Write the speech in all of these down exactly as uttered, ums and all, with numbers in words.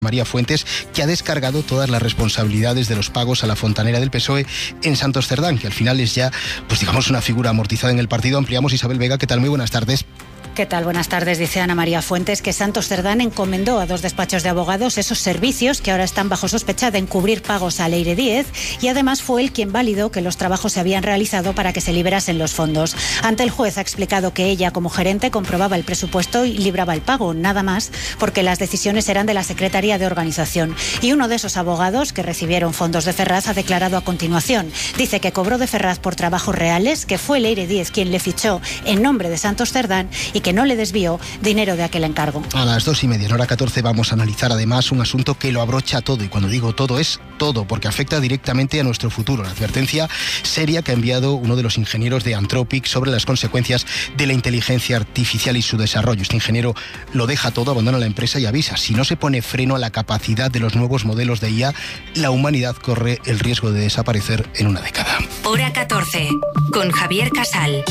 María Fuentes, que ha descargado todas las responsabilidades de los pagos a la fontanera del P S O E en Santos Cerdán, que al final es ya, pues digamos, una figura amortizada en el partido. Ampliamos. Isabel Vega, ¿qué tal? Muy buenas tardes. ¿Qué tal? Buenas tardes. Dice Ana María Fuentes que Santos Cerdán encomendó a dos despachos de abogados esos servicios que ahora están bajo sospecha de encubrir pagos a Leire Díez, y además fue él quien validó que los trabajos se habían realizado para que se liberasen los fondos. Ante el juez ha explicado que ella, como gerente, comprobaba el presupuesto y libraba el pago, nada más, porque las decisiones eran de la Secretaría de Organización. Y uno de esos abogados que recibieron fondos de Ferraz ha declarado a continuación. Dice que cobró de Ferraz por trabajos reales, que fue Leire Díez quien le fichó en nombre de Santos Cerdán y que no le desvió dinero de aquel encargo. A las dos y media, en hora catorce, vamos a analizar además un asunto que lo abrocha todo, y cuando digo todo es todo, porque afecta directamente a nuestro futuro. La advertencia seria que ha enviado uno de los ingenieros de Anthropic sobre las consecuencias de la inteligencia artificial y su desarrollo. Este ingeniero lo deja todo, abandona la empresa y avisa: si no se pone freno a la capacidad de los nuevos modelos de I A, la humanidad corre el riesgo de desaparecer en una década. Hora catorce, con Javier Casal.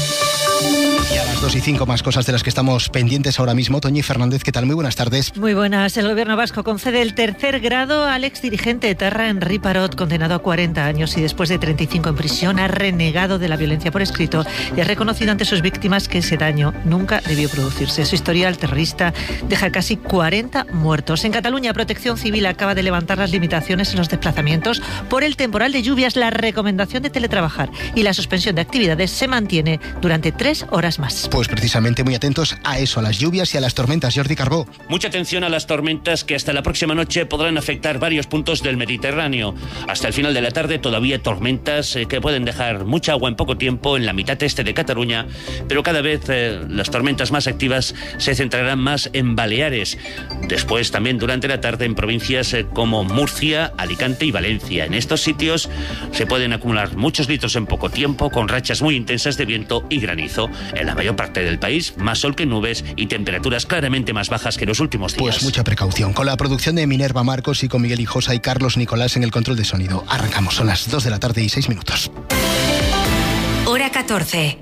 Y a las dos y cinco, más cosas de las que estamos pendientes ahora mismo. Toñi Fernández, ¿qué tal? Muy buenas tardes. Muy buenas. El gobierno vasco concede el tercer grado al exdirigente de etarra Henri Parot, condenado a cuarenta años y después de treinta y cinco en prisión ha renegado de la violencia por escrito y ha reconocido ante sus víctimas que ese daño nunca debió producirse. Su historial terrorista deja casi cuarenta muertos. En Cataluña, Protección Civil acaba de levantar las limitaciones en los desplazamientos por el temporal de lluvias. La recomendación de teletrabajar y la suspensión de actividades se mantiene durante tres horas más. Pues precisamente muy atentos a eso, a las lluvias y a las tormentas. Jordi Carbó. Mucha atención a las tormentas que hasta la próxima noche podrán afectar varios puntos del Mediterráneo. Hasta el final de la tarde todavía tormentas eh, que pueden dejar mucha agua en poco tiempo en la mitad este de Cataluña, pero cada vez eh, las tormentas más activas se centrarán más en Baleares. Después también durante la tarde en provincias eh, como Murcia, Alicante y Valencia. En estos sitios se pueden acumular muchos litros en poco tiempo, con rachas muy intensas de viento y granizo. En la mayor parte del país, más sol que nubes y temperaturas claramente más bajas que los últimos días. Pues mucha precaución. Con la producción de Minerva Marcos y con Miguel Hijosa y Carlos Nicolás en el control de sonido. Arrancamos, son las dos de la tarde y seis minutos. Hora catorce.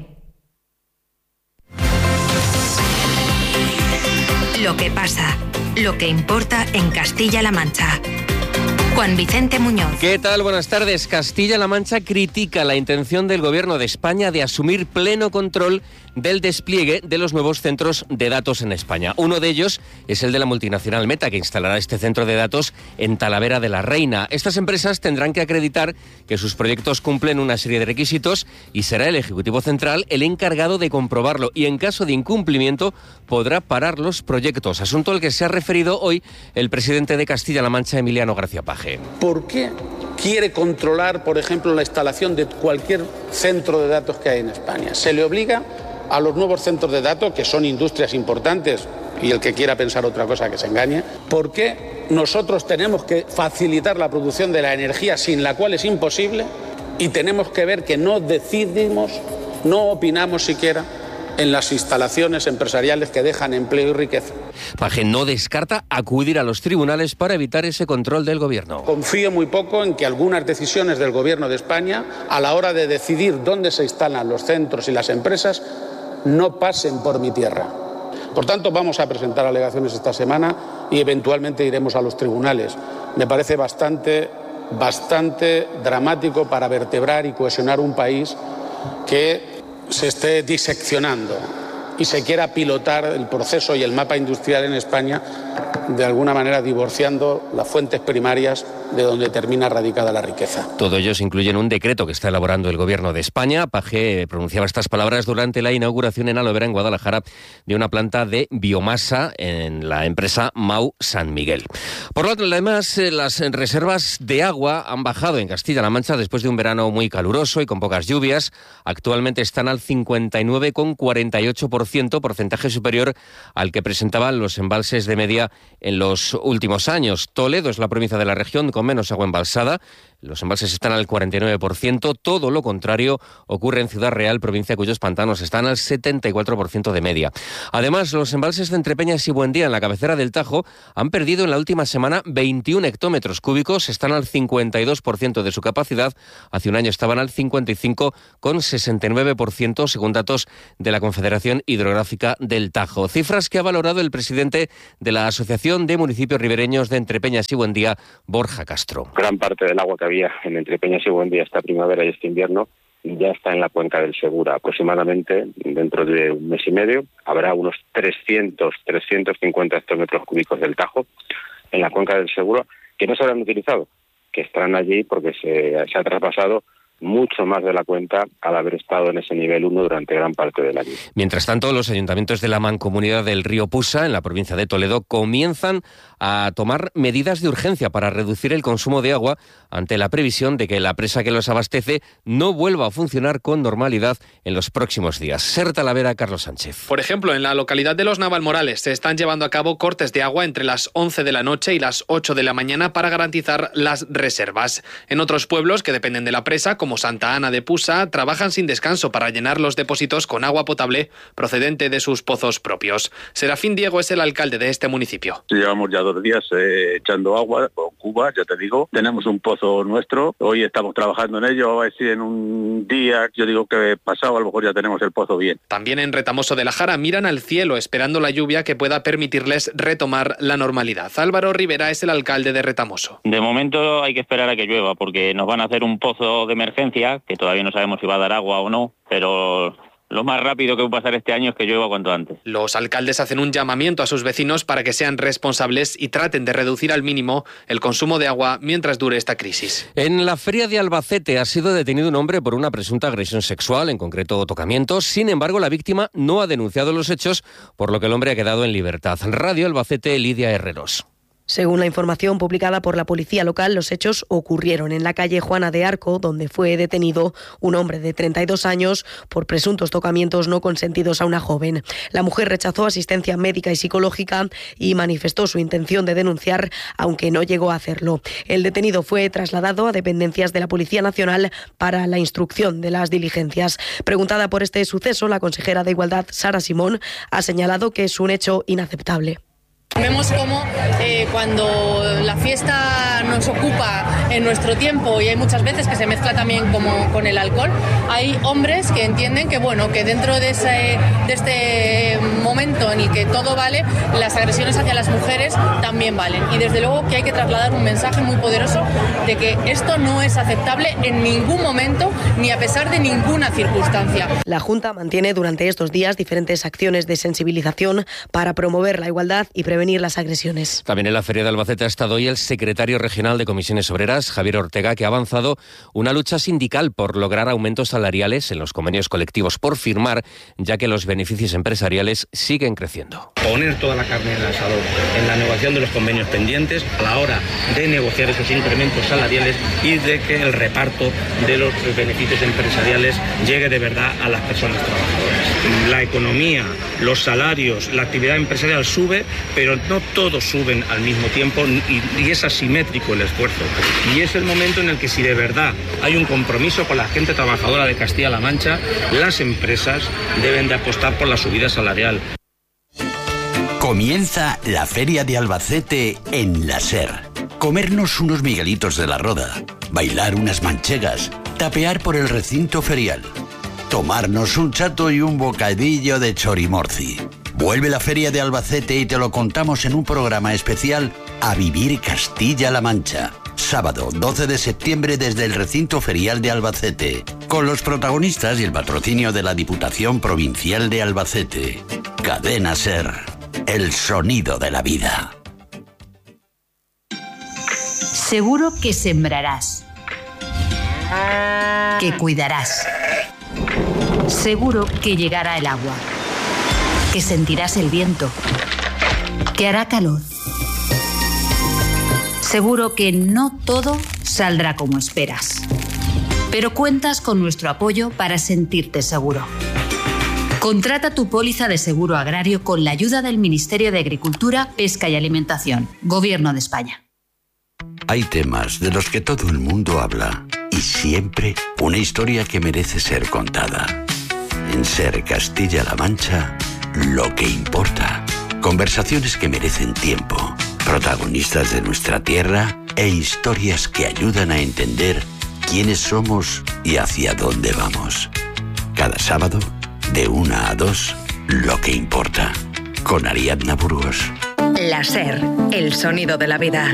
Lo que pasa, lo que importa en Castilla-La Mancha. Juan Vicente Muñoz. ¿Qué tal? Buenas tardes. Castilla-La Mancha critica la intención del Gobierno de España de asumir pleno control del despliegue de los nuevos centros de datos en España. Uno de ellos es el de la multinacional Meta, que instalará este centro de datos en Talavera de la Reina. Estas empresas tendrán que acreditar que sus proyectos cumplen una serie de requisitos y será el Ejecutivo Central el encargado de comprobarlo, y en caso de incumplimiento podrá parar los proyectos, asunto al que se ha referido hoy el presidente de Castilla-La Mancha, Emiliano García Paje. ¿Por qué quiere controlar, por ejemplo, la instalación de cualquier centro de datos que hay en España? Se le obliga a los nuevos centros de datos, que son industrias importantes, y el que quiera pensar otra cosa que se engañe. ¿Por qué nosotros tenemos que facilitar la producción de la energía sin la cual es imposible, y tenemos que ver que no decidimos, no opinamos siquiera en las instalaciones empresariales que dejan empleo y riqueza? Paje no descarta acudir a los tribunales para evitar ese control del Gobierno. Confío muy poco en que algunas decisiones del Gobierno de España, a la hora de decidir dónde se instalan los centros y las empresas, no pasen por mi tierra. Por tanto, vamos a presentar alegaciones esta semana y eventualmente iremos a los tribunales. Me parece bastante, bastante dramático para vertebrar y cohesionar un país que se esté diseccionando y se quiera pilotar el proceso y el mapa industrial en España, de alguna manera divorciando las fuentes primarias de donde termina radicada la riqueza. Todo ello se incluye en un decreto que está elaborando el Gobierno de España. Paje pronunciaba estas palabras durante la inauguración en Alovera, en Guadalajara, de una planta de biomasa en la empresa Mau San Miguel. Por lo tanto, además, las reservas de agua han bajado en Castilla-La Mancha después de un verano muy caluroso y con pocas lluvias. Actualmente están al cincuenta y nueve coma cuarenta y ocho por ciento, porcentaje superior al que presentaban los embalses de media en los últimos años. Toledo es la provincia de la región con menos agua embalsada. Los embalses están al cuarenta y nueve por ciento. Todo lo contrario ocurre en Ciudad Real, provincia cuyos pantanos están al setenta y cuatro por ciento de media. Además, los embalses de Entrepeñas y Buendía, en la cabecera del Tajo, han perdido en la última semana veintiún hectómetros cúbicos. Están al cincuenta y dos por ciento de su capacidad. Hace un año estaban al cincuenta y cinco coma sesenta y nueve por ciento, según datos de la Confederación Hidrográfica del Tajo. Cifras que ha valorado el presidente de la Asociación de Municipios Ribereños de Entrepeñas y Buendía, Borja Castro. Gran parte del agua que había en Entrepeñas y Buendía esta primavera y este invierno ya está en la cuenca del Segura. Aproximadamente dentro de un mes y medio habrá unos trescientos, trescientos cincuenta hectómetros cúbicos del Tajo en la cuenca del Segura que no se habrán utilizado, que estarán allí porque se, se ha traspasado mucho más de la cuenta al haber estado en ese nivel uno durante gran parte del año. Mientras tanto, los ayuntamientos de la Mancomunidad del Río Pusa, en la provincia de Toledo, comienzan a tomar medidas de urgencia para reducir el consumo de agua ante la previsión de que la presa que los abastece no vuelva a funcionar con normalidad en los próximos días. Ser Talavera, Carlos Sánchez. Por ejemplo, en la localidad de Los Navalmorales se están llevando a cabo cortes de agua entre las once de la noche y las ocho de la mañana para garantizar las reservas. En otros pueblos que dependen de la presa, como Santa Ana de Pusa, trabajan sin descanso para llenar los depósitos con agua potable procedente de sus pozos propios. Serafín Diego es el alcalde de este municipio. Llevamos ya dos días eh, echando agua con Cuba, ya te digo. Tenemos un pozo nuestro, hoy estamos trabajando en ello, a ver si en un día, yo digo que pasado, a lo mejor ya tenemos el pozo bien. También en Retamoso de la Jara miran al cielo esperando la lluvia que pueda permitirles retomar la normalidad. Álvaro Rivera es el alcalde de Retamoso. De momento hay que esperar a que llueva porque nos van a hacer un pozo de emergencia, que todavía no sabemos si va a dar agua o no, pero lo más rápido que va a pasar este año es que llueva cuanto antes. Los alcaldes hacen un llamamiento a sus vecinos para que sean responsables y traten de reducir al mínimo el consumo de agua mientras dure esta crisis. En la feria de Albacete ha sido detenido un hombre por una presunta agresión sexual, en concreto tocamientos. Sin embargo, la víctima no ha denunciado los hechos, por lo que el hombre ha quedado en libertad. Radio Albacete, Lidia Herreros. Según la información publicada por la policía local, los hechos ocurrieron en la calle Juana de Arco, donde fue detenido un hombre de treinta y dos años por presuntos tocamientos no consentidos a una joven. La mujer rechazó asistencia médica y psicológica y manifestó su intención de denunciar, aunque no llegó a hacerlo. El detenido fue trasladado a dependencias de la Policía Nacional para la instrucción de las diligencias. Preguntada por este suceso, la consejera de Igualdad, Sara Simón, ha señalado que es un hecho inaceptable. Vemos cómo eh, cuando la fiesta nos ocupa en nuestro tiempo y hay muchas veces que se mezcla también como con el alcohol, hay hombres que entienden que bueno que dentro de, ese, de este momento en el que todo vale, las agresiones hacia las mujeres también valen. Y desde luego que hay que trasladar un mensaje muy poderoso de que esto no es aceptable en ningún momento ni a pesar de ninguna circunstancia. La Junta mantiene durante estos días diferentes acciones de sensibilización para promover la igualdad y prevenir las agresiones. También en la Feria de Albacete ha estado hoy el secretario regional de Comisiones Obreras, Javier Ortega, que ha avanzado una lucha sindical por lograr aumentos salariales en los convenios colectivos por firmar, ya que los beneficios empresariales siguen creciendo. Poner toda la carne en el asador en la negociación de los convenios pendientes a la hora de negociar esos incrementos salariales y de que el reparto de los beneficios empresariales llegue de verdad a las personas trabajadoras. La economía, los salarios, la actividad empresarial sube, pero no todos suben al mismo tiempo y, y es asimétrico el esfuerzo. Y es el momento en el que si de verdad hay un compromiso con la gente trabajadora de Castilla-La Mancha, las empresas deben de apostar por la subida salarial. Comienza la Feria de Albacete en la SER. Comernos unos miguelitos de la Roda, bailar unas manchegas, tapear por el recinto ferial, tomarnos un chato y un bocadillo de chorimorci. Vuelve la Feria de Albacete y te lo contamos en un programa especial A Vivir Castilla-La Mancha. Sábado doce de septiembre desde el recinto ferial de Albacete, con los protagonistas y el patrocinio de la Diputación Provincial de Albacete. Cadena SER, el sonido de la vida. Seguro que sembrarás, que cuidarás. Seguro que llegará el agua, que sentirás el viento, que hará calor. Seguro que no todo saldrá como esperas, pero cuentas con nuestro apoyo para sentirte seguro. Contrata tu póliza de seguro agrario con la ayuda del Ministerio de Agricultura, Pesca y Alimentación, Gobierno de España. Hay temas de los que todo el mundo habla y siempre una historia que merece ser contada. En Ser Castilla-La Mancha, lo que importa. Conversaciones que merecen tiempo, protagonistas de nuestra tierra e historias que ayudan a entender quiénes somos y hacia dónde vamos. Cada sábado, de una a dos, lo que importa. Con Ariadna Burgos. La Ser, el sonido de la vida.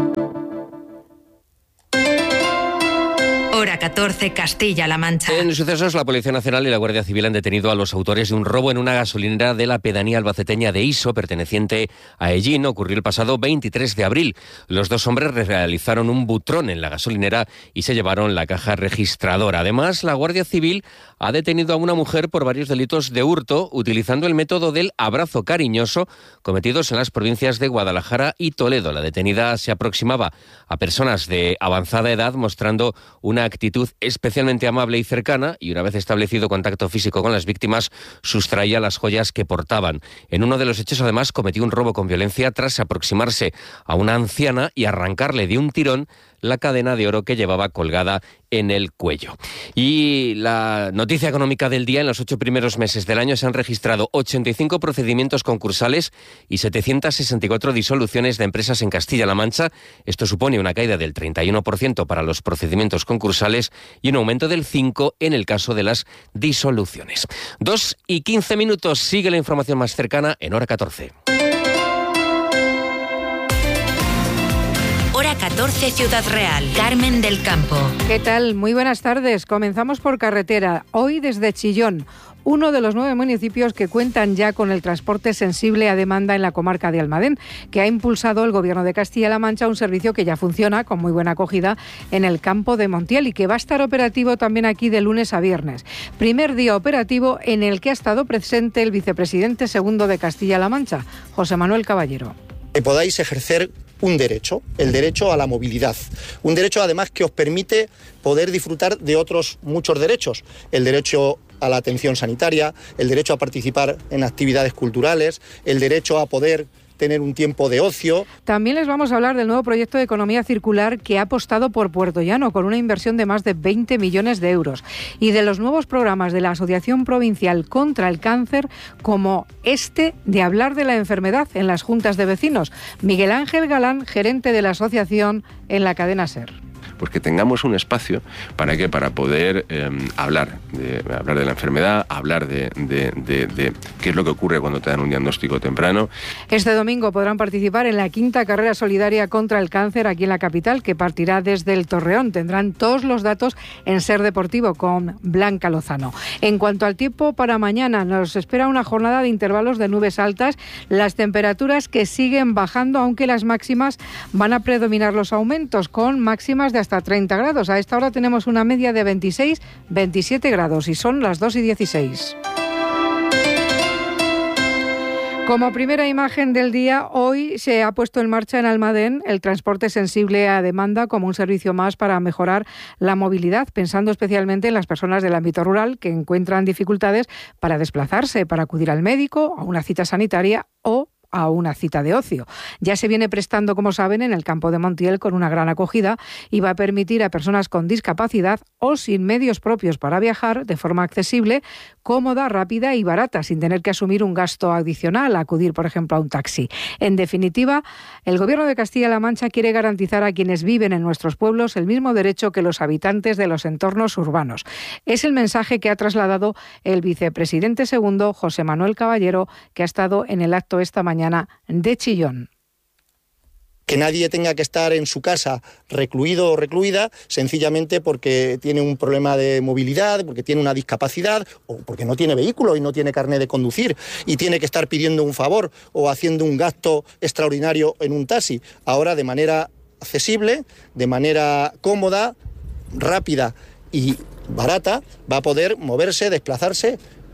Hora catorce, Castilla-La Mancha. En sucesos, la Policía Nacional y la Guardia Civil han detenido a los autores de un robo en una gasolinera de la pedanía albaceteña de Iso, perteneciente a Ellín. Ocurrió el pasado veintitrés de abril. Los dos hombres realizaron un butrón en la gasolinera y se llevaron la caja registradora. Además, la Guardia Civil ha detenido a una mujer por varios delitos de hurto, utilizando el método del abrazo cariñoso, cometidos en las provincias de Guadalajara y Toledo. La detenida se aproximaba a personas de avanzada edad, mostrando una actitud especialmente amable y cercana, y una vez establecido contacto físico con las víctimas, sustraía las joyas que portaban. En uno de los hechos, además, cometió un robo con violencia tras aproximarse a una anciana y arrancarle de un tirón la cadena de oro que llevaba colgada en el cuello. Y la noticia económica del día: en los ocho primeros meses del año se han registrado ochenta y cinco procedimientos concursales y setecientas sesenta y cuatro disoluciones de empresas en Castilla-La Mancha. Esto supone una caída del treinta y uno por ciento para los procedimientos concursales y un aumento del cinco por ciento en el caso de las disoluciones. Dos y quince minutos. Sigue la información más cercana en Hora catorce. Hora catorce, Ciudad Real. Carmen del Campo. ¿Qué tal? Muy buenas tardes. Comenzamos por carretera. Hoy desde Chillón, uno de los nueve municipios que cuentan ya con el transporte sensible a demanda en la comarca de Almadén, que ha impulsado el Gobierno de Castilla-La Mancha, un servicio que ya funciona con muy buena acogida en el campo de Montiel y que va a estar operativo también aquí de lunes a viernes. Primer día operativo en el que ha estado presente el vicepresidente segundo de Castilla-La Mancha, José Manuel Caballero. Que podáis ejercer un derecho, el derecho a la movilidad. Un derecho además que os permite poder disfrutar de otros muchos derechos. El derecho a la atención sanitaria, el derecho a participar en actividades culturales, el derecho a poder tener un tiempo de ocio. También les vamos a hablar del nuevo proyecto de economía circular que ha apostado por Puerto Llano con una inversión de más de veinte millones de euros y de los nuevos programas de la Asociación Provincial contra el Cáncer, como este de hablar de la enfermedad en las juntas de vecinos. Miguel Ángel Galán, gerente de la asociación en la cadena SER. Pues que tengamos un espacio para que para poder eh, hablar de hablar de la enfermedad, hablar de, de, de, de qué es lo que ocurre cuando te dan un diagnóstico temprano. Este domingo podrán participar en la quinta carrera solidaria contra el cáncer aquí en la capital, que partirá desde el Torreón. Tendrán todos los datos en SER Deportivo con Blanca Lozano. En cuanto al tiempo para mañana, nos espera una jornada de intervalos de nubes altas, las temperaturas que siguen bajando, aunque las máximas van a predominar los aumentos, con máximas de hasta treinta grados. A esta hora tenemos una media de veintiséis, veintisiete grados y son las dos y dieciséis. Como primera imagen del día, hoy se ha puesto en marcha en Almadén el transporte sensible a demanda como un servicio más para mejorar la movilidad, pensando especialmente en las personas del ámbito rural que encuentran dificultades para desplazarse, para acudir al médico, a una cita sanitaria o a una cita de ocio. Ya se viene prestando, como saben, en el campo de Montiel con una gran acogida y va a permitir a personas con discapacidad o sin medios propios para viajar de forma accesible, cómoda, rápida y barata, sin tener que asumir un gasto adicional, acudir, por ejemplo, a un taxi. En definitiva, el Gobierno de Castilla-La Mancha quiere garantizar a quienes viven en nuestros pueblos el mismo derecho que los habitantes de los entornos urbanos. Es el mensaje que ha trasladado el vicepresidente segundo, José Manuel Caballero, que ha estado en el acto esta mañana de Chillón. Que nadie tenga que estar en su casa recluido o recluida sencillamente porque tiene un problema de movilidad, porque tiene una discapacidad o porque no tiene vehículo y no tiene carnet de conducir y tiene que estar pidiendo un favor o haciendo un gasto extraordinario en un taxi. Ahora, de manera accesible, de manera cómoda, rápida y barata, va a poder moverse, desplazarse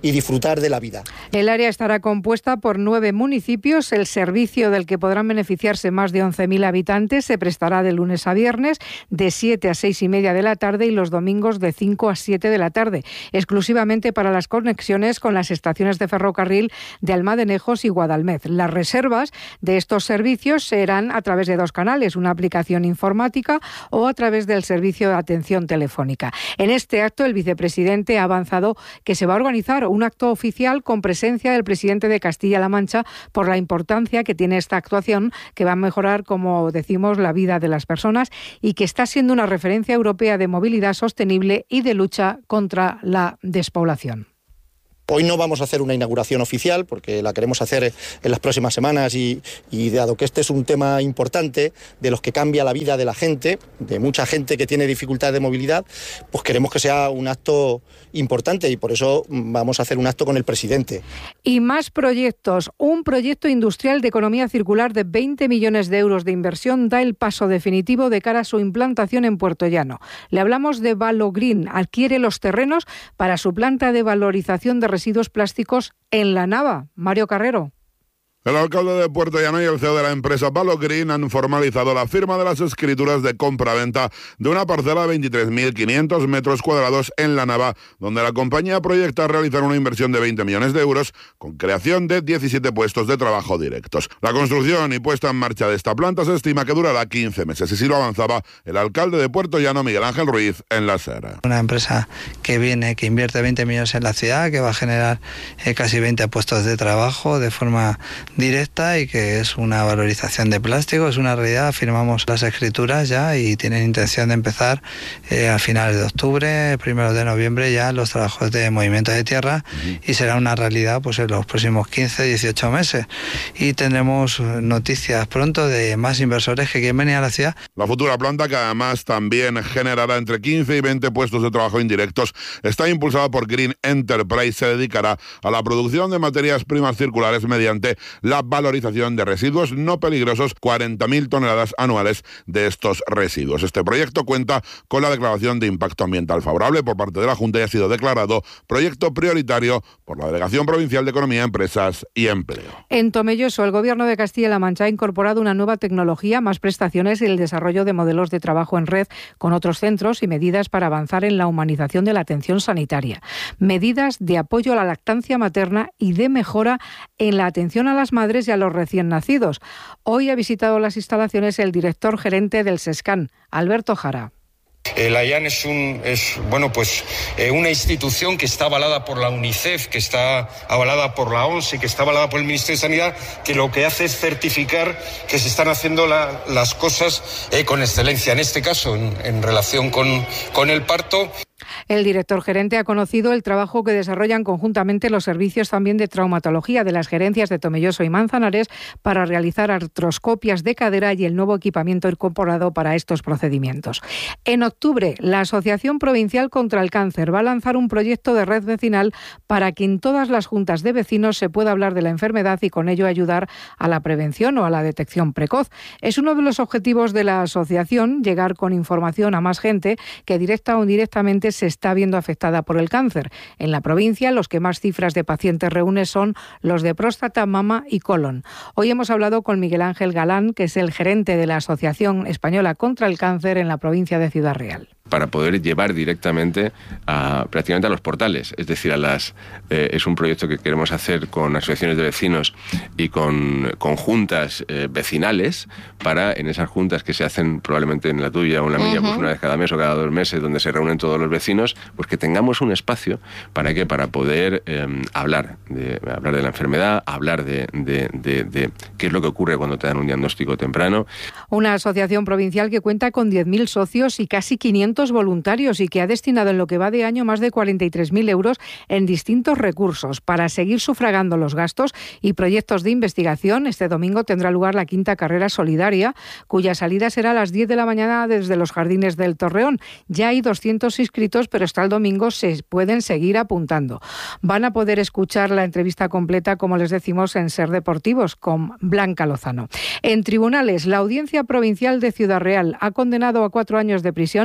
y disfrutar de la vida. El área estará compuesta por nueve municipios. El servicio del que podrán beneficiarse más de once mil habitantes se prestará de lunes a viernes de siete a seis y media de la tarde y los domingos de cinco a siete de la tarde, exclusivamente para las conexiones con las estaciones de ferrocarril de Almadenejos y Guadalmez. Las reservas de estos servicios serán a través de dos canales, una aplicación informática o a través del servicio de atención telefónica. En este acto, el vicepresidente ha avanzado que se va a organizar un acto oficial con presencia del presidente de Castilla-La Mancha por la importancia que tiene esta actuación, que va a mejorar, como decimos, la vida de las personas y que está siendo una referencia europea de movilidad sostenible y de lucha contra la despoblación. Hoy no vamos a hacer una inauguración oficial porque la queremos hacer en las próximas semanas y, y dado que este es un tema importante de los que cambia la vida de la gente, de mucha gente que tiene dificultad de movilidad, pues queremos que sea un acto importante y por eso vamos a hacer un acto con el presidente. Y más proyectos. Un proyecto industrial de economía circular de veinte millones de euros de inversión da el paso definitivo de cara a su implantación en Puerto Llano. Le hablamos de Valogreen. Adquiere los terrenos para su planta de valorización de residuos residuos plásticos en La Nava. Mario Carrero. El alcalde de Puerto Llano y el C E O de la empresa Valogreen han formalizado la firma de las escrituras de compra-venta de una parcela de veintitrés mil quinientos metros cuadrados en La Nava, donde la compañía proyecta realizar una inversión de veinte millones de euros con creación de diecisiete puestos de trabajo directos. La construcción y puesta en marcha de esta planta se estima que durará quince meses, y así lo avanzaba el alcalde de Puerto Llano, Miguel Ángel Ruiz, en La SER. Una empresa que viene, que invierte veinte millones en la ciudad, que va a generar eh, casi veinte puestos de trabajo de forma directa y que es una valorización de plástico, es una realidad. Firmamos las escrituras ya y tienen intención de empezar eh, a finales de octubre, primeros de noviembre ya los trabajos de movimiento de tierra uh-huh. y será una realidad pues en los próximos quince, dieciocho meses y tendremos noticias pronto de más inversores que quieren venir a la ciudad. La futura planta, que además también generará entre quince y veinte puestos de trabajo indirectos, está impulsada por Green Enterprise. Se dedicará a la producción de materias primas circulares mediante la valorización de residuos no peligrosos, cuarenta mil toneladas anuales de estos residuos. Este proyecto cuenta con la declaración de impacto ambiental favorable por parte de la Junta y ha sido declarado proyecto prioritario por la Delegación Provincial de Economía, Empresas y Empleo. En Tomelloso, el Gobierno de Castilla-La Mancha ha incorporado una nueva tecnología, más prestaciones y el desarrollo de modelos de trabajo en red con otros centros y medidas para avanzar en la humanización de la atención sanitaria. Medidas de apoyo a la lactancia materna y de mejora en la atención a las madres y a los recién nacidos. Hoy ha visitado las instalaciones el director gerente del SESCAN, Alberto Jara. El AIAN es, un, es bueno, pues, eh, una institución que está avalada por la UNICEF, que está avalada por la ONS y que está avalada por el Ministerio de Sanidad, que lo que hace es certificar que se están haciendo la, las cosas eh, con excelencia. En este caso, en, en relación con, con el parto. El director gerente ha conocido el trabajo que desarrollan conjuntamente los servicios también de traumatología de las gerencias de Tomelloso y Manzanares para realizar artroscopias de cadera y el nuevo equipamiento incorporado para estos procedimientos. En octubre, la Asociación Provincial contra el Cáncer va a lanzar un proyecto de red vecinal para que en todas las juntas de vecinos se pueda hablar de la enfermedad y con ello ayudar a la prevención o a la detección precoz. Es uno de los objetivos de la asociación, llegar con información a más gente que directa o indirectamente se está viendo afectada por el cáncer. En la provincia, los que más cifras de pacientes reúne son los de próstata, mama y colon. Hoy hemos hablado con Miguel Ángel Galán, que es el gerente de la Asociación Española contra el Cáncer en la provincia de Ciudad Real. Para poder llevar directamente a, prácticamente a los portales, es decir, a las eh, es un proyecto que queremos hacer con asociaciones de vecinos y con, con juntas eh, vecinales, para en esas juntas que se hacen probablemente en la tuya o en la mía, uh-huh. pues una vez cada mes o cada dos meses, donde se reúnen todos los vecinos, pues que tengamos un espacio para que para poder eh, hablar de hablar de la enfermedad, hablar de, de, de, de qué es lo que ocurre cuando te dan un diagnóstico temprano. Una asociación provincial que cuenta con diez mil socios y casi quinientos voluntarios y que ha destinado en lo que va de año más de cuarenta y tres mil euros en distintos recursos para seguir sufragando los gastos y proyectos de investigación. Este domingo tendrá lugar la quinta carrera solidaria, cuya salida será a las diez de la mañana desde los Jardines del Torreón. Ya hay doscientos inscritos, pero hasta el domingo se pueden seguir apuntando. Van a poder escuchar la entrevista completa, como les decimos, en Ser Deportivos con Blanca Lozano. En tribunales, la Audiencia Provincial de Ciudad Real ha condenado a cuatro años de prisión a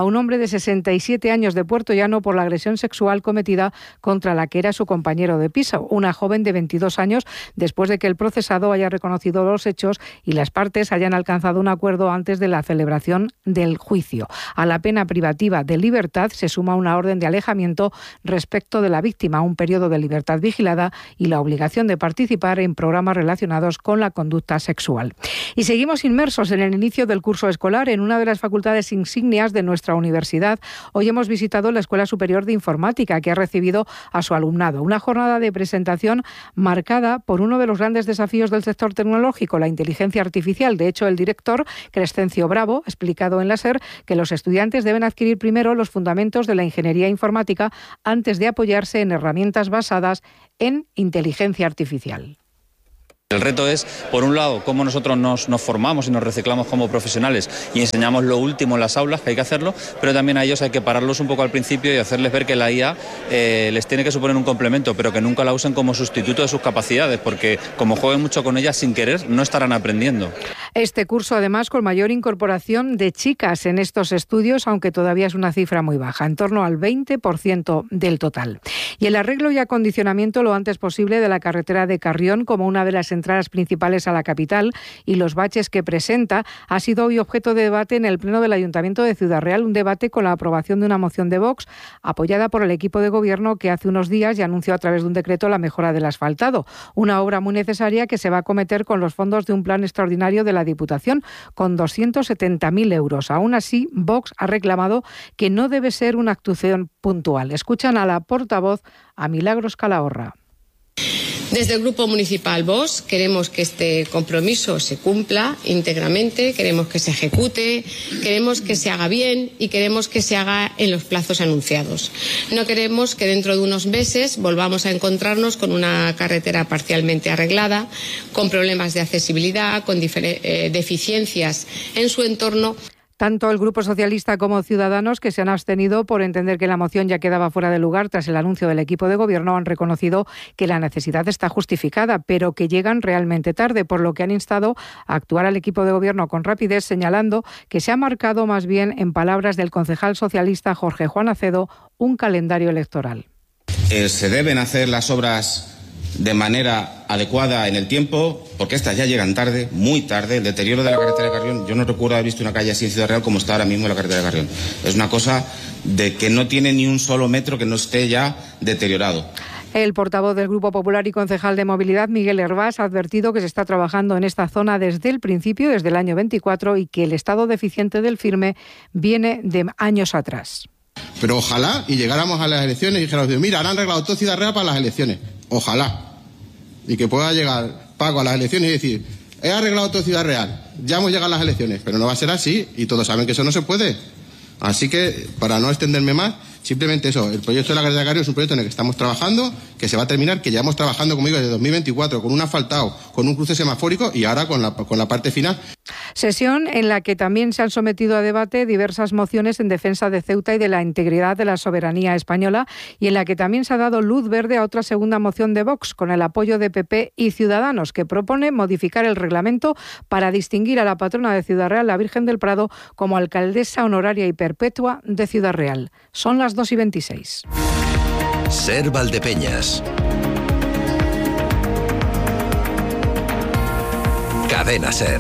a un hombre de sesenta y siete años de Puerto Llano por la agresión sexual cometida contra la que era su compañero de piso, una joven de veintidós años, después de que el procesado haya reconocido los hechos y las partes hayan alcanzado un acuerdo antes de la celebración del juicio. A la pena privativa de libertad se suma una orden de alejamiento respecto de la víctima, un periodo de libertad vigilada y la obligación de participar en programas relacionados con la conducta sexual. Y seguimos inmersos en el inicio del curso escolar en una de las facultades insignias de nuestra universidad. Hoy hemos visitado la Escuela Superior de Informática, que ha recibido a su alumnado. Una jornada de presentación marcada por uno de los grandes desafíos del sector tecnológico, la inteligencia artificial. De hecho, el director, Crescencio Bravo, ha explicado en la SER que los estudiantes deben adquirir primero los fundamentos de la ingeniería informática antes de apoyarse en herramientas basadas en inteligencia artificial. El reto es, por un lado, cómo nosotros nos, nos formamos y nos reciclamos como profesionales y enseñamos lo último en las aulas, que hay que hacerlo, pero también a ellos hay que pararlos un poco al principio y hacerles ver que la I A eh, les tiene que suponer un complemento, pero que nunca la usen como sustituto de sus capacidades, porque como jueguen mucho con ellas sin querer, no estarán aprendiendo. Este curso, además, con mayor incorporación de chicas en estos estudios, aunque todavía es una cifra muy baja, en torno al veinte por ciento del total. Y el arreglo y acondicionamiento lo antes posible de la carretera de Carrión como una de las entradas principales a la capital y los baches que presenta ha sido hoy objeto de debate en el Pleno del Ayuntamiento de Ciudad Real, un debate con la aprobación de una moción de Vox apoyada por el equipo de gobierno que hace unos días ya anunció a través de un decreto la mejora del asfaltado, una obra muy necesaria que se va a acometer con los fondos de un plan extraordinario de la Diputación con doscientos setenta mil euros. Aún así, Vox ha reclamado que no debe ser una actuación puntual. Escuchan a la portavoz, a Milagros Calahorra. Desde el Grupo Municipal Vox queremos que este compromiso se cumpla íntegramente, queremos que se ejecute, queremos que se haga bien y queremos que se haga en los plazos anunciados. No queremos que dentro de unos meses volvamos a encontrarnos con una carretera parcialmente arreglada, con problemas de accesibilidad, con eh, deficiencias en su entorno. Tanto el Grupo Socialista como Ciudadanos, que se han abstenido por entender que la moción ya quedaba fuera de lugar tras el anuncio del equipo de gobierno, han reconocido que la necesidad está justificada, pero que llegan realmente tarde, por lo que han instado a actuar al equipo de gobierno con rapidez, señalando que se ha marcado más bien, en palabras del concejal socialista Jorge Juan Acedo, un calendario electoral. Eh, se deben hacer las obras de manera adecuada en el tiempo, porque estas ya llegan tarde, muy tarde. El deterioro de la carretera de Carrión, yo no recuerdo haber visto una calle así en Ciudad Real como está ahora mismo la carretera de Carrión. Es una cosa de que no tiene ni un solo metro que no esté ya deteriorado. El portavoz del Grupo Popular y concejal de Movilidad, Miguel Hervás, ha advertido que se está trabajando en esta zona desde el principio, desde el año veinticuatro, y que el estado deficiente del firme viene de años atrás. Pero ojalá y llegáramos a las elecciones y dijéramos, mira, han arreglado todo Ciudad Real para las elecciones. Ojalá. Y que pueda llegar Paco a las elecciones y decir, he arreglado todo Ciudad Real, ya hemos llegado a las elecciones. Pero no va a ser así y todos saben que eso no se puede. Así que, para no extenderme más, simplemente eso, el proyecto de la carretera de Carrión es un proyecto en el que estamos trabajando, que se va a terminar, que llevamos trabajando, como digo, desde dos mil veinticuatro, con un asfaltado, con un cruce semafórico y ahora con la, con la parte final. Sesión en la que también se han sometido a debate diversas mociones en defensa de Ceuta y de la integridad de la soberanía española, y en la que también se ha dado luz verde a otra segunda moción de Vox, con el apoyo de P P y Ciudadanos, que propone modificar el reglamento para distinguir a la patrona de Ciudad Real, la Virgen del Prado, como alcaldesa honoraria y perpetua de Ciudad Real. Son las dos y veintiséis. SER Valdepeñas. Cadena SER.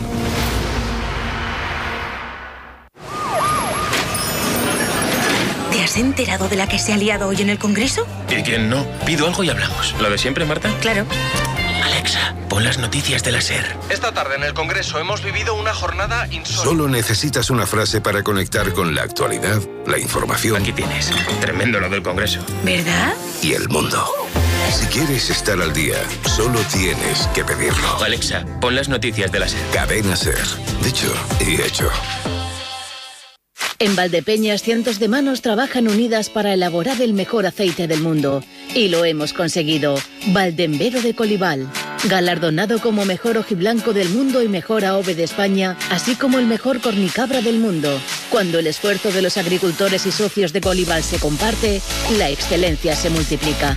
¿Te has enterado de la que se ha liado hoy en el Congreso? ¿Y quién no? Pido algo y hablamos. ¿Lo de siempre, Marta? Claro. Alexa, pon las noticias de la SER. Esta tarde en el Congreso hemos vivido una jornada insólita. Solo necesitas una frase para conectar con la actualidad, la información. Aquí tienes. Tremendo lo del Congreso. ¿Verdad? Y el mundo. Si quieres estar al día, solo tienes que pedirlo. Alexa, pon las noticias de la SER. Cadena SER. Dicho y hecho. En Valdepeñas, cientos de manos trabajan unidas para elaborar el mejor aceite del mundo. Y lo hemos conseguido. Valdembero de Colival. Galardonado como mejor ojiblanco del mundo y mejor A O V E de España, así como el mejor cornicabra del mundo. Cuando el esfuerzo de los agricultores y socios de Colival se comparte, la excelencia se multiplica.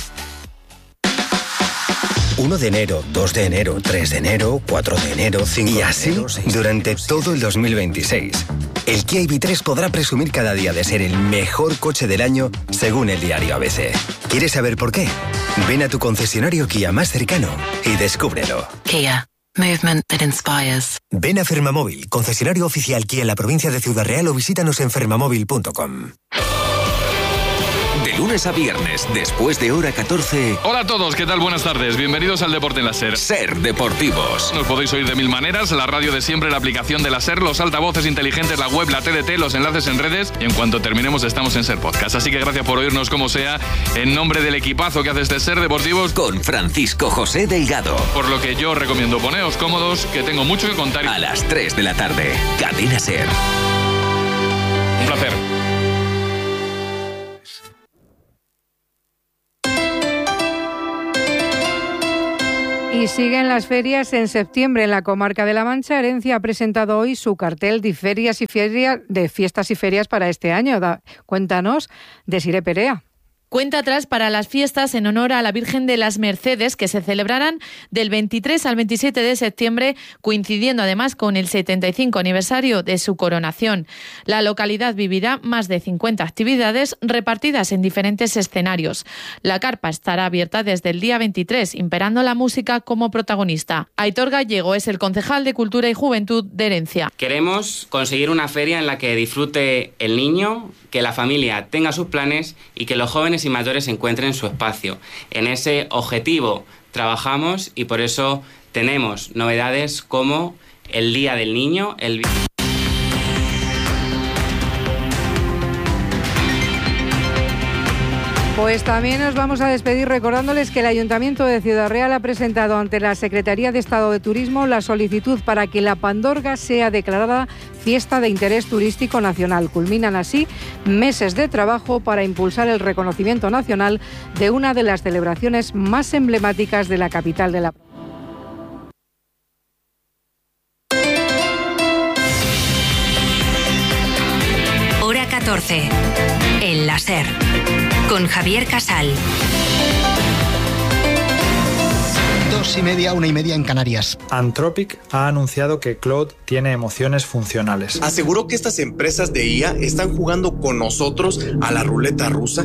uno de enero, dos de enero, tres de enero, cuatro de enero, cinco de enero. Y así durante todo el dos mil veintiséis. el Kia i V tres podrá presumir cada día de ser el mejor coche del año según el diario A B C. ¿Quieres saber por qué? Ven a tu concesionario Kia más cercano y descúbrelo. Kia. Movement that inspires. Ven a Fermamóvil, concesionario oficial Kia en la provincia de Ciudad Real, o visítanos en fermamóvil punto com. De lunes a viernes, después de hora catorce... Hola a todos, ¿qué tal? Buenas tardes. Bienvenidos al Deporte en la SER. SER Deportivos. Nos podéis oír de mil maneras, la radio de siempre, la aplicación de la SER, los altavoces inteligentes, la web, la T D T, los enlaces en redes, y en cuanto terminemos estamos en SER Podcast. Así que gracias por oírnos como sea, en nombre del equipazo que hace este SER Deportivos. Con Francisco José Delgado. Por lo que yo os recomiendo, poneos cómodos, que tengo mucho que contar. A las tres de la tarde, Cadena SER. Un placer. Y siguen las ferias en septiembre en la comarca de La Mancha. Herencia ha presentado hoy su cartel de ferias y ferias, de fiestas y ferias para este año. Da, cuéntanos, Desiré Perea. Cuenta atrás para las fiestas en honor a la Virgen de las Mercedes, que se celebrarán del veintitrés al veintisiete de septiembre, coincidiendo además con el setenta y cinco aniversario de su coronación. La localidad vivirá más de cincuenta actividades repartidas en diferentes escenarios. La carpa estará abierta desde el día veintitrés, imperando la música como protagonista. Aitor Gallego es el concejal de Cultura y Juventud de Herencia. Queremos conseguir una feria en la que disfrute el niño, que la familia tenga sus planes y que los jóvenes y mayores encuentren su espacio. En ese objetivo trabajamos y por eso tenemos novedades como el Día del Niño, el... Pues también nos vamos a despedir recordándoles que el Ayuntamiento de Ciudad Real ha presentado ante la Secretaría de Estado de Turismo la solicitud para que la Pandorga sea declarada fiesta de interés turístico nacional. Culminan así meses de trabajo para impulsar el reconocimiento nacional de una de las celebraciones más emblemáticas de la capital de la provincia. Hora catorce. En la SER. Con Javier Casal. Dos y media, una y media en Canarias. Anthropic ha anunciado que Claude tiene emociones funcionales. Aseguró que estas empresas de I A están jugando con nosotros a la ruleta rusa.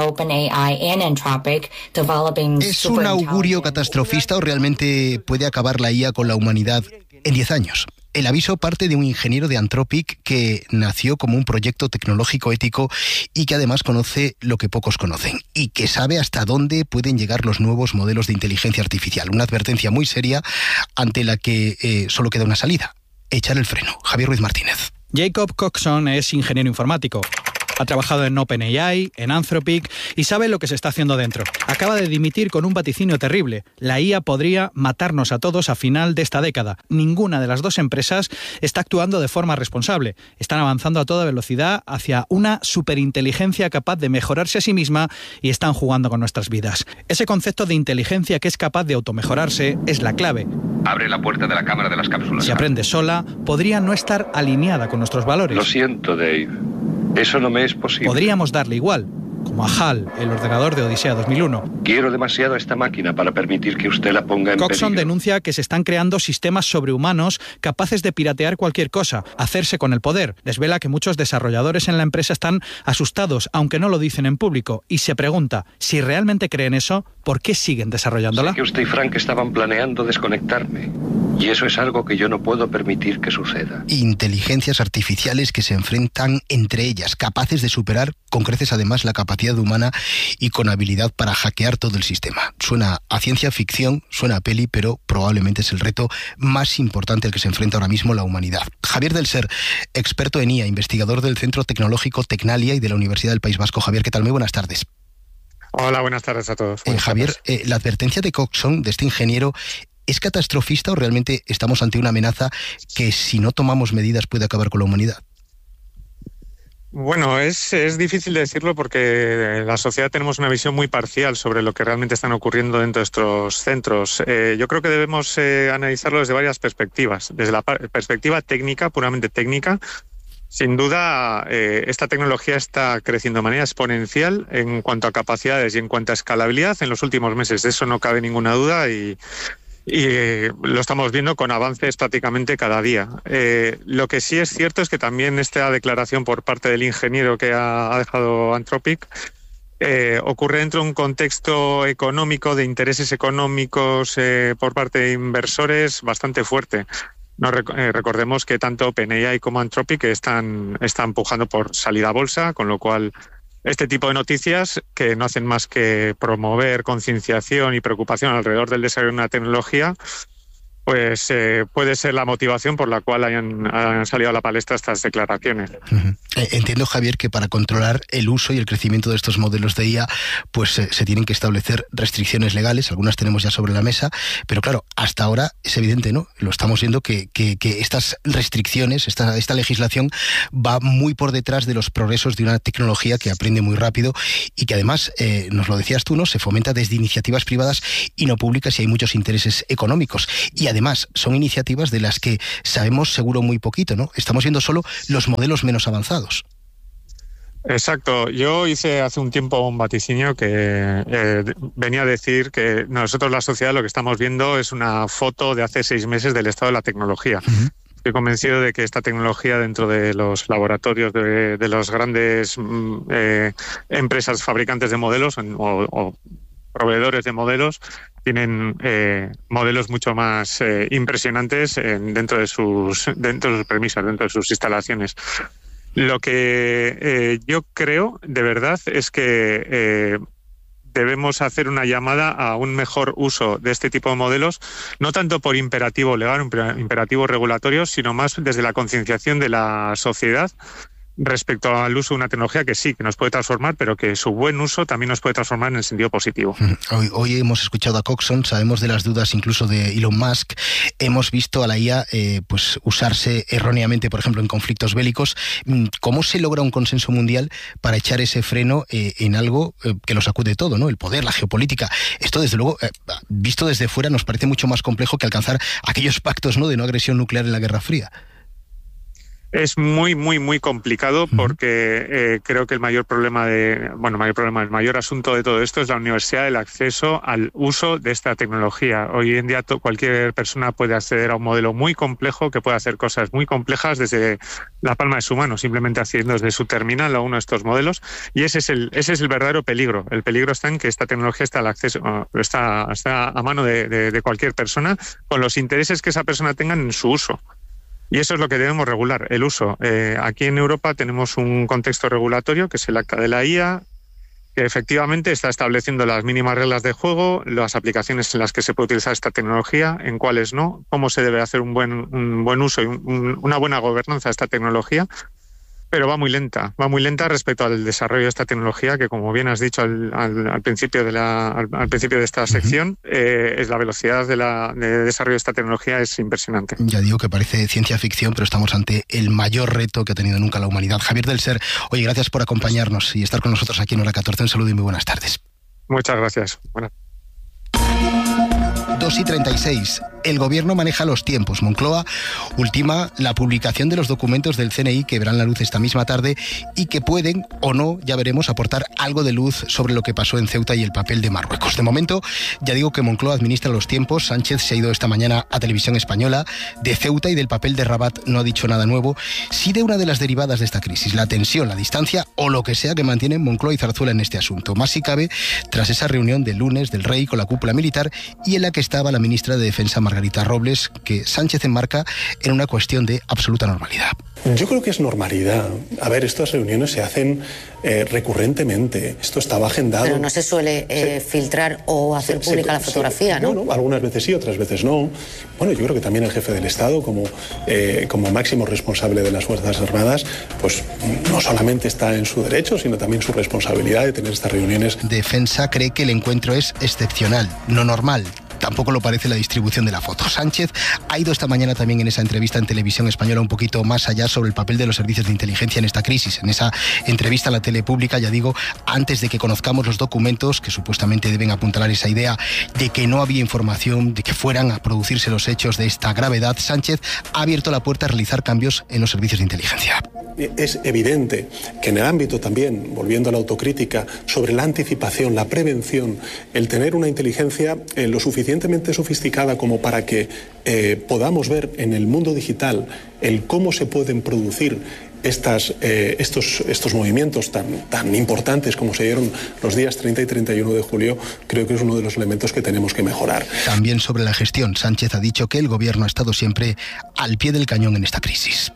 ¿Es un augurio catastrofista o realmente puede acabar la I A con la humanidad en diez años? El aviso parte de un ingeniero de Anthropic que nació como un proyecto tecnológico ético y que además conoce lo que pocos conocen y que sabe hasta dónde pueden llegar los nuevos modelos de inteligencia artificial. Una advertencia muy seria ante la que eh, solo queda una salida: echar el freno. Javier Ruiz Martínez. Jacob Coxon es ingeniero informático. Ha trabajado en OpenAI, en Anthropic y sabe lo que se está haciendo dentro. Acaba de dimitir con un vaticinio terrible. La I A podría matarnos a todos a final de esta década. Ninguna de las dos empresas está actuando de forma responsable. Están avanzando a toda velocidad hacia una superinteligencia capaz de mejorarse a sí misma y están jugando con nuestras vidas. Ese concepto de inteligencia que es capaz de automejorarse es la clave. Abre la puerta de la cámara de las cápsulas. Si aprende sola, podría no estar alineada con nuestros valores. Lo siento, Dave. Eso no me es posible. Podríamos darle igual, como a HAL, el ordenador de Odisea dos mil uno. Quiero demasiado a esta máquina para permitir que usted la ponga en Coxon peligro. denuncia que se están creando sistemas sobrehumanos capaces de piratear cualquier cosa, hacerse con el poder. Desvela que muchos desarrolladores en la empresa están asustados, aunque no lo dicen en público, y se pregunta, si realmente creen eso, ¿por qué siguen desarrollándola? Sé que usted y Frank estaban planeando desconectarme. Y eso es algo que yo no puedo permitir que suceda. Inteligencias artificiales que se enfrentan entre ellas, capaces de superar con creces además la capacidad humana y con habilidad para hackear todo el sistema. Suena a ciencia ficción, suena a peli, pero probablemente es el reto más importante al que se enfrenta ahora mismo la humanidad. Javier del Ser, experto en I A, investigador del Centro Tecnológico Tecnalia y de la Universidad del País Vasco. Javier, ¿qué tal? Muy buenas tardes. Hola, buenas tardes a todos. Eh, Javier, eh, la advertencia de Coxon, de este ingeniero, ¿es catastrofista o realmente estamos ante una amenaza que, si no tomamos medidas, puede acabar con la humanidad? Bueno, es, es difícil decirlo porque en la sociedad tenemos una visión muy parcial sobre lo que realmente están ocurriendo dentro de estos centros. Eh, yo creo que debemos eh, analizarlo desde varias perspectivas. Desde la perspectiva técnica, puramente técnica, sin duda eh, esta tecnología está creciendo de manera exponencial en cuanto a capacidades y en cuanto a escalabilidad en los últimos meses. De eso no cabe ninguna duda y... y eh, lo estamos viendo con avances prácticamente cada día. Eh, lo que sí es cierto es que también esta declaración por parte del ingeniero que ha, ha dejado Anthropic eh, ocurre dentro de un contexto económico, de intereses económicos eh, por parte de inversores bastante fuerte. No rec- eh, recordemos que tanto OpenAI como Anthropic están, están empujando por salida a bolsa, con lo cual este tipo de noticias, que no hacen más que promover concienciación y preocupación alrededor del desarrollo de una tecnología, pues eh, puede ser la motivación por la cual hayan, hayan salido a la palestra estas declaraciones. Uh-huh. Entiendo, Javier, que para controlar el uso y el crecimiento de estos modelos de I A, pues eh, se tienen que establecer restricciones legales, algunas tenemos ya sobre la mesa, pero claro, hasta ahora es evidente, ¿no? Lo estamos viendo que, que, que estas restricciones, esta, esta legislación va muy por detrás de los progresos de una tecnología que aprende muy rápido y que además, eh, nos lo decías tú, ¿no? Se fomenta desde iniciativas privadas y no públicas y hay muchos intereses económicos. Y además son iniciativas de las que sabemos seguro muy poquito, ¿no? Estamos viendo solo los modelos menos avanzados. Exacto. Yo hice hace un tiempo un vaticinio que eh, venía a decir que nosotros, la sociedad, lo que estamos viendo es una foto de hace seis meses del estado de la tecnología. Uh-huh. Estoy convencido de que esta tecnología dentro de los laboratorios de, de las grandes eh, empresas fabricantes de modelos o, o proveedores de modelos tienen eh, modelos mucho más eh, impresionantes en, dentro de sus dentro de sus premisas, dentro de sus instalaciones. Lo que eh, yo creo, de verdad, es que eh, debemos hacer una llamada a un mejor uso de este tipo de modelos, no tanto por imperativo legal, imperativo regulatorio, sino más desde la concienciación de la sociedad respecto al uso de una tecnología que sí, que nos puede transformar, pero que su buen uso también nos puede transformar en el sentido positivo. Hoy, hoy hemos escuchado a Coxon, sabemos de las dudas incluso de Elon Musk, hemos visto a la I A eh, pues usarse erróneamente, por ejemplo, en conflictos bélicos. ¿Cómo se logra un consenso mundial para echar ese freno eh, en algo eh, que lo sacude todo, ¿no? El poder, la geopolítica. Esto, desde luego, eh, visto desde fuera, nos parece mucho más complejo que alcanzar aquellos pactos, ¿no?, de no agresión nuclear en la Guerra Fría. Es muy, muy, muy complicado porque eh, creo que el mayor problema de, bueno, mayor problema, el mayor asunto de todo esto es la universidad del acceso al uso de esta tecnología. Hoy en día to, cualquier persona puede acceder a un modelo muy complejo que puede hacer cosas muy complejas desde la palma de su mano, simplemente haciendo desde su terminal a uno de estos modelos, y ese es el, ese es el verdadero peligro. El peligro está en que esta tecnología está al acceso, está, está a mano de, de, de cualquier persona con los intereses que esa persona tenga en su uso. Y eso es lo que debemos regular, el uso. Eh, aquí en Europa tenemos un contexto regulatorio, que es el Acta de la I A, que efectivamente está estableciendo las mínimas reglas de juego, las aplicaciones en las que se puede utilizar esta tecnología, en cuáles no, cómo se debe hacer un buen, un buen uso y un, una buena gobernanza de esta tecnología. Pero va muy lenta, va muy lenta respecto al desarrollo de esta tecnología, que, como bien has dicho al, al, al principio de la, al, al principio de esta sección, uh-huh. eh, es la velocidad de, la, de desarrollo de esta tecnología es impresionante. Ya digo que parece ciencia ficción, pero estamos ante el mayor reto que ha tenido nunca la humanidad. Javier del Ser, oye, gracias por acompañarnos y estar con nosotros aquí en Hora catorce. Un saludo y muy buenas tardes. Muchas gracias. Buenas. dos y treinta y seis. El gobierno maneja los tiempos. Moncloa ultima la publicación de los documentos del C N I que verán la luz esta misma tarde y que pueden, o no, ya veremos, aportar algo de luz sobre lo que pasó en Ceuta y el papel de Marruecos. De momento, ya digo que Moncloa administra los tiempos. Sánchez se ha ido esta mañana a Televisión Española. De Ceuta y del papel de Rabat no ha dicho nada nuevo. Sí de una de las derivadas de esta crisis, la tensión, la distancia o lo que sea que mantienen Moncloa y Zarzuela en este asunto. Más si cabe, tras esa reunión del lunes del Rey con la cúpula militar y en la que estaba la ministra de Defensa, Margarita Robles, que Sánchez enmarca en una cuestión de absoluta normalidad. Yo creo que es normalidad. A ver, estas reuniones se hacen eh, recurrentemente. Esto estaba agendado. Pero no se suele eh, sí. filtrar o hacer sí, pública sí, la fotografía, sí. ¿no? Bueno, algunas veces sí, otras veces no. Bueno, yo creo que también el jefe del Estado, como, eh, como máximo responsable de las Fuerzas Armadas, pues no solamente está en su derecho, sino también su responsabilidad de tener estas reuniones. Defensa cree que el encuentro es excepcional, no normal. Tampoco lo parece la distribución de la foto. Sánchez ha ido esta mañana también en esa entrevista en Televisión Española un poquito más allá sobre el papel de los servicios de inteligencia en esta crisis. En esa entrevista a la tele pública, ya digo, antes de que conozcamos los documentos que supuestamente deben apuntalar esa idea de que no había información, de que fueran a producirse los hechos de esta gravedad, Sánchez ha abierto la puerta a realizar cambios en los servicios de inteligencia. Es evidente que en el ámbito también, volviendo a la autocrítica, sobre la anticipación, la prevención, el tener una inteligencia eh, lo suficiente suficientemente sofisticada como para que eh, podamos ver en el mundo digital el cómo se pueden producir Estas, eh, estos, estos movimientos tan, tan importantes como se dieron los días treinta y treinta y uno de julio, creo que es uno de los elementos que tenemos que mejorar. También sobre la gestión, Sánchez ha dicho que el gobierno ha estado siempre al pie del cañón en esta crisis.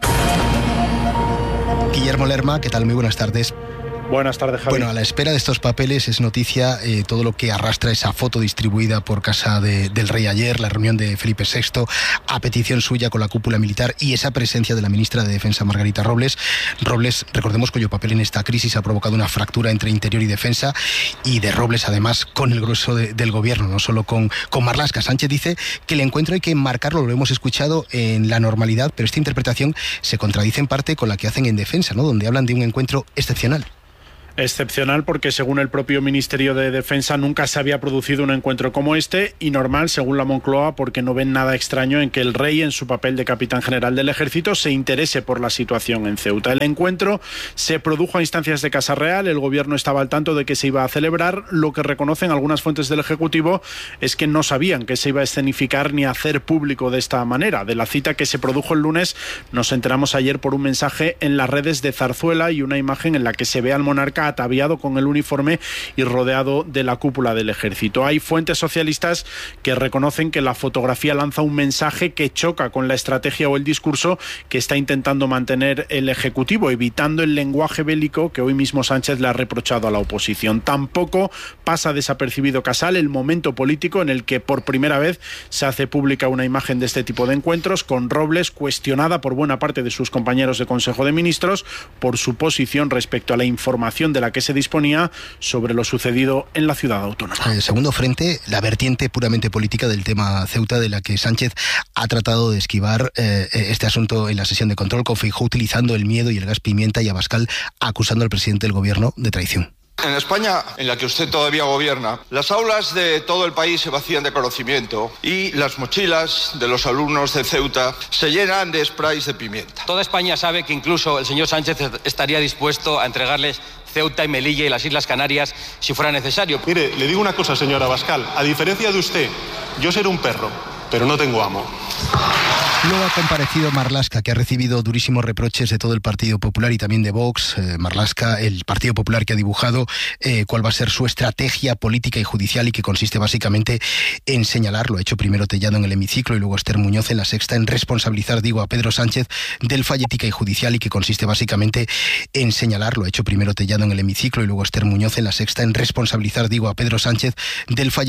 Guillermo Lerma, ¿qué tal? Muy buenas tardes. Buenas tardes, Javi. Bueno, a la espera de estos papeles es noticia eh, todo lo que arrastra esa foto distribuida por casa de, del rey ayer, la reunión de Felipe sexto, a petición suya con la cúpula militar y esa presencia de la ministra de Defensa, Margarita Robles. Robles, recordemos, cuyo papel en esta crisis ha provocado una fractura entre Interior y Defensa, y de Robles, además, con el grueso de, del gobierno, no solo con, con Marlaska. Sánchez dice que el encuentro hay que enmarcarlo, lo hemos escuchado, en la normalidad, pero esta interpretación se contradice en parte con la que hacen en Defensa, ¿no?, donde hablan de un encuentro excepcional. Excepcional porque, según el propio Ministerio de Defensa, nunca se había producido un encuentro como este, y normal, según la Moncloa, porque no ven nada extraño en que el rey, en su papel de capitán general del ejército, se interese por la situación en Ceuta. El encuentro se produjo a instancias de Casa Real, el gobierno estaba al tanto de que se iba a celebrar. Lo que reconocen algunas fuentes del Ejecutivo es que no sabían que se iba a escenificar ni a hacer público de esta manera. De la cita que se produjo el lunes nos enteramos ayer por un mensaje en las redes de Zarzuela y una imagen en la que se ve al monarca ataviado con el uniforme y rodeado de la cúpula del ejército. Hay fuentes socialistas que reconocen que la fotografía lanza un mensaje que choca con la estrategia o el discurso que está intentando mantener el Ejecutivo, evitando el lenguaje bélico que hoy mismo Sánchez le ha reprochado a la oposición. Tampoco pasa desapercibido, Casal, el momento político en el que por primera vez se hace pública una imagen de este tipo de encuentros, con Robles cuestionada por buena parte de sus compañeros de Consejo de Ministros por su posición respecto a la información de la que se disponía sobre lo sucedido en la ciudad autónoma. El segundo frente, la vertiente puramente política del tema Ceuta, de la que Sánchez ha tratado de esquivar eh, este asunto en la sesión de control, con Feijóo utilizando el miedo y el gas pimienta, y Abascal acusando al presidente del gobierno de traición. En España, en la que usted todavía gobierna, las aulas de todo el país se vacían de conocimiento y las mochilas de los alumnos de Ceuta se llenan de sprays de pimienta. Toda España sabe que incluso el señor Sánchez estaría dispuesto a entregarles Ceuta y Melilla y las Islas Canarias si fuera necesario. Mire, le digo una cosa, señor Abascal. A diferencia de usted, yo seré un perro, pero no tengo amo. Luego ha comparecido Marlaska, que ha recibido durísimos reproches de todo el Partido Popular y también de Vox. Eh, Marlaska, el Partido Popular, que ha dibujado eh, cuál va a ser su estrategia política y judicial, y que consiste básicamente en señalar, lo ha hecho primero Tellado en el hemiciclo y luego Esther Muñoz en La Sexta, en responsabilizar, digo, a Pedro Sánchez del fallo ética y judicial, y que consiste básicamente en señalar, lo ha hecho primero Tellado en el hemiciclo y luego Esther Muñoz en La Sexta, en responsabilizar, digo, a Pedro Sánchez del fallo